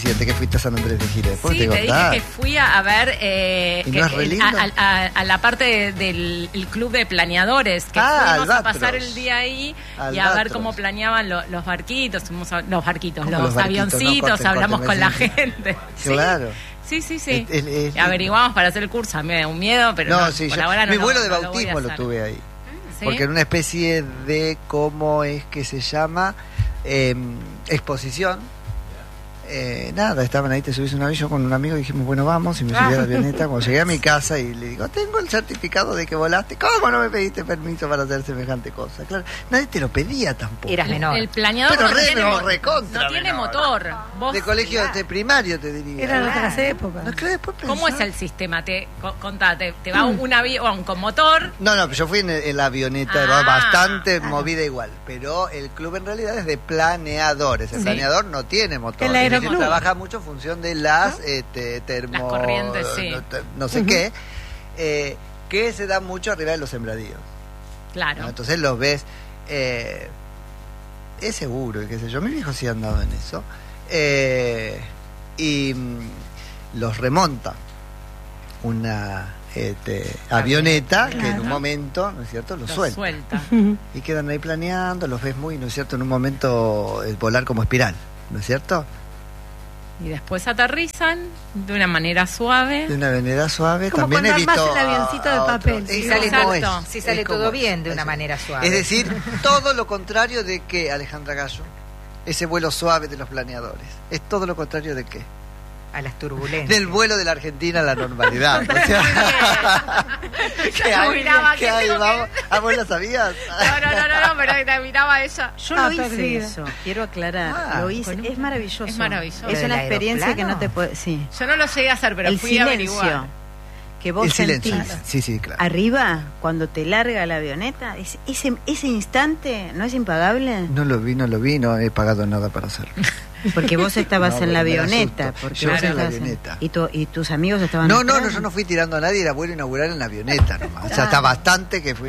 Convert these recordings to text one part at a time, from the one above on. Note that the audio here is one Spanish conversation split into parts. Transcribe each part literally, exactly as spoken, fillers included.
diecisiete que fuiste a San Andrés de Giles? Sí, te, te dije que fui a, a ver eh, ¿Y que, no es re lindo? a, a, a la parte de, del el club de planeadores, que ah, fuimos Albatros. a pasar el día ahí Albatros. y a ver cómo planeaban lo, los barquitos, fuimos a, los barquitos, los, los barquitos, avioncitos, no, corten, hablamos corten, con la sí. gente. Claro. Sí, sí, sí. El, el, el, Averiguamos para hacer el curso, a mí me da un miedo, pero no, no, sí, por yo, ahora no mi lo, vuelo de no bautismo lo, lo tuve ahí. ¿Sí? Porque en una especie de, ¿cómo es que se llama? Eh, exposición. Eh, nada, estaban ahí, te subís un avión con un amigo y dijimos, bueno, vamos, y me subí a la avioneta. Cuando llegué a mi casa y le digo, tengo el certificado de que volaste. ¿Cómo no me pediste permiso para hacer semejante cosa? Claro, nadie te lo pedía tampoco. Eras menor. El planeador Pero no, re, tiene, no, mo- recontra no tiene menor. motor. Vos, De colegio de primario, te diría. Eran otras épocas. No, claro, después ¿Cómo pensá. es el sistema? Te co- contate, te va un, un avión con motor. No, no, yo fui en, en la avioneta, Ah, era bastante claro. movida igual. Pero el club en realidad es de planeadores. El Sí. planeador no tiene motor. El aeroclub. Dice que trabaja mucho en función de las ¿no? este, termo, Las corrientes, sí. no, te- no sé Uh-huh. qué, eh, que se da mucho arriba de los sembradíos. Claro. ¿no? Entonces los ves, eh, es seguro, y qué sé yo. Mis hijos sí han dado en eso. Eh, y mm, los remonta una este, avioneta que en Claro. un momento, ¿no es cierto?, los Lo suelta. suelta. Y quedan ahí planeando, los ves muy, ¿no es cierto?, en un momento eh, volar como espiral, ¿no es cierto? Y después aterrizan de una manera suave. De una avenida suave. Como También he cuando visto armás el a- avioncito a de otro. papel. Es Si Sí, sale, como todo- es, si es sale como todo es. bien de una Es- manera suave. Es decir, todo lo contrario de que Alejandra Gallo, ese vuelo suave de los planeadores. Es todo lo contrario de qué? A las turbulencias. Del vuelo de la Argentina a la normalidad. O sea, ¿qué hay? Miraba, ¿Qué ¿qué hay? tengo que- Vamos. Ah, ¿vos lo sabías? No, no, no, no, no, pero te miraba ella. Yo Ah, lo hice perdida. eso, quiero aclarar. Ah, lo hice, con un- es maravilloso. es maravilloso. Es ¿Lo una del experiencia que aeroplano? no te puede. Sí. Yo no lo llegué a hacer, pero El fui a silencio averiguar. que vos El silencio. sentís Sí, sí, claro. arriba, cuando te larga la avioneta, es- ese, ese instante no es impagable. No lo vi, no lo vi, no he pagado nada para hacerlo. Porque vos estabas No, en la porque me da avioneta. susto. Porque Yo vos era en la estabas en- avioneta. y, tu- y tus amigos estaban. No, no, atrás. no, yo no fui tirando a nadie, era vuelo inaugural en la avioneta nomás. O sea, Ah. está bastante que fui.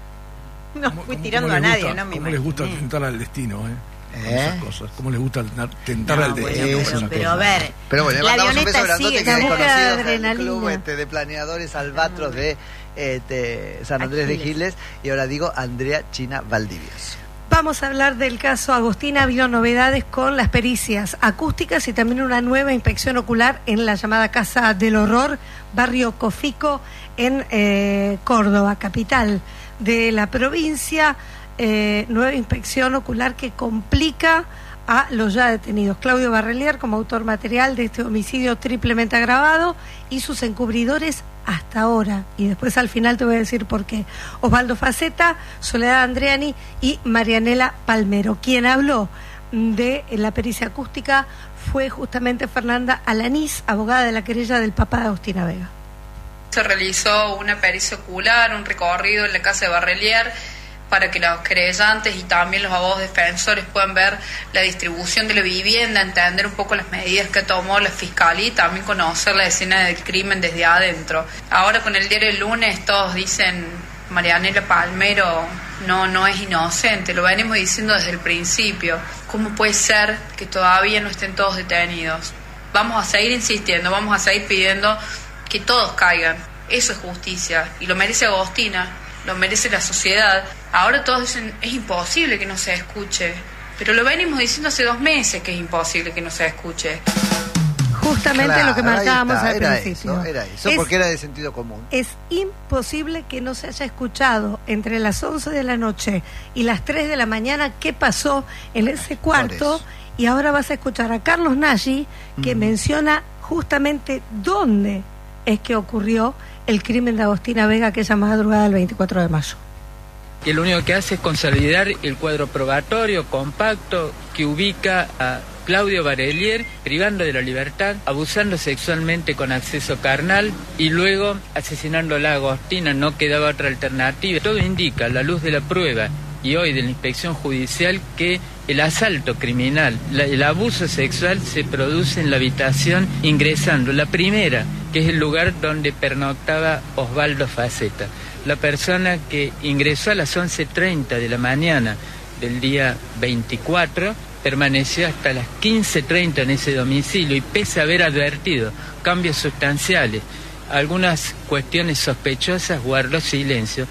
No ¿Cómo- fui cómo- tirando cómo a les nadie, gusta- no me ¿Cómo les gusta imaginé. tentar al destino, eh? Con ¿Eh? esas cosas. ¿Cómo les gusta tentar No, al bueno, destino? es con pero, esas pero a cosas? ver, Pero bueno, le la mandamos un beso avioneta grandote sigue que es esa búsqueda de conocido el adrenalina. club este, de planeadores Albatros de este, San Andrés de Giles. Giles. Y ahora digo Andrea China Valdivieso. Vamos a hablar del caso Agostina. Ha habido novedades con las pericias acústicas y también una nueva inspección ocular en la llamada Casa del Horror, barrio Cofico, en eh, Córdoba, capital de la provincia. Eh, nueva inspección ocular que complica a los ya detenidos. Claudio Barrelier como autor material de este homicidio triplemente agravado y sus encubridores hasta ahora. Y después al final te voy a decir por qué. Osvaldo Faceta, Soledad Andreani y Marianela Palmero. Quien habló de la pericia acústica fue justamente Fernanda Alanís, abogada de la querella del papá de Agostina Vega. Se realizó una pericia ocular, un recorrido en la casa de Barrelier para que los querellantes y también los abogados defensores puedan ver la distribución de la vivienda, entender un poco las medidas que tomó la fiscalía y también conocer la escena del crimen desde adentro. Ahora con el diario del lunes todos dicen Marianela Palmero no, no es inocente, lo venimos diciendo desde el principio. ¿Cómo puede ser que todavía no estén todos detenidos? Vamos a seguir insistiendo, vamos a seguir pidiendo que todos caigan. Eso es justicia y lo merece Agostina, lo merece la sociedad. Ahora todos dicen, es imposible que no se escuche, pero lo venimos diciendo hace dos meses que es imposible que no se escuche. Justamente Claro, lo que ahí marcábamos está, al era principio. Eso, era eso, Es- porque era de sentido común. Es imposible que no se haya escuchado entre las once de la noche y las tres de la mañana qué pasó en ese cuarto. eso. Y ahora vas a escuchar a Carlos Nagy, que Mm. menciona justamente dónde es que ocurrió el crimen de Agostina Vega aquella madrugada del veinticuatro de mayo. Que lo único que hace es consolidar el cuadro probatorio compacto que ubica a Claudio Barrelier privando de la libertad, abusando sexualmente con acceso carnal y luego asesinándola a Agostina. No quedaba otra alternativa. Todo indica, a la luz de la prueba y hoy de la inspección judicial, que el asalto criminal, la, el abuso sexual se produce en la habitación ingresando. La primera, que es el lugar donde pernoctaba Osvaldo Faceta. La persona que ingresó a las once treinta de la mañana del día veinticuatro permaneció hasta las quince treinta en ese domicilio y pese a haber advertido cambios sustanciales, algunas cuestiones sospechosas, guardó silencio.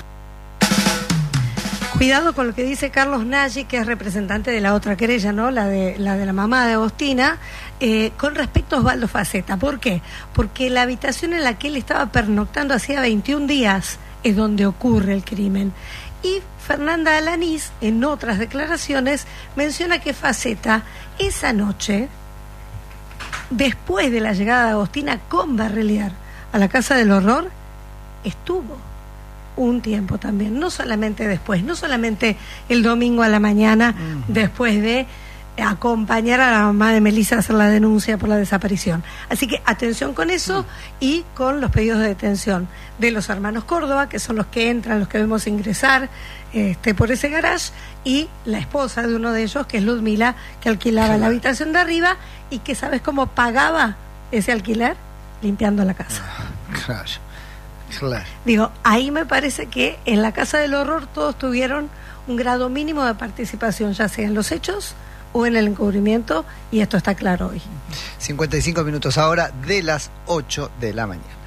Cuidado con lo que dice Carlos Nagy, que es representante de la otra querella, ¿no? La de la, de la mamá de Agostina, eh, con respecto a Osvaldo Faceta. ¿Por qué? Porque la habitación en la que él estaba pernoctando hacía veintiún días es donde ocurre el crimen. Y Fernanda Alanís, en otras declaraciones, menciona que Faceta, esa noche, después de la llegada de Agostina con Barrelier a la Casa del Horror, estuvo un tiempo también, no solamente después, no solamente el domingo a la mañana, uh-huh. después de acompañar a la mamá de Melissa a hacer la denuncia por la desaparición. Así que atención con eso, uh-huh. y con los pedidos de detención de los hermanos Córdoba, que son los que entran, los que vemos ingresar este, por ese garage, y la esposa de uno de ellos, que es Ludmila, que alquilaba claro. la habitación de arriba y que, ¿sabes cómo pagaba ese alquiler? Limpiando la casa. Claro. Claro. Digo, ahí me parece que en la Casa del Horror todos tuvieron un grado mínimo de participación, ya sea en los hechos o en el encubrimiento, y esto está claro hoy. cincuenta y cinco minutos ahora de las ocho de la mañana.